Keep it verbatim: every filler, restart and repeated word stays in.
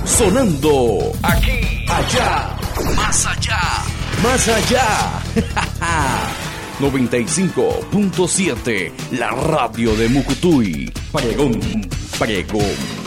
Sonando aquí, allá, más allá, más allá. noventa y cinco punto siete, la radio de Mucutuy. Pregón, pregón.